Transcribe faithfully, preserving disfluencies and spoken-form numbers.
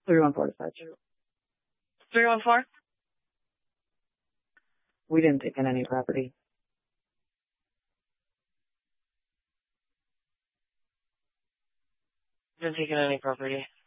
three one four dispatch. three one four? We didn't take in any property. Didn't take in any property.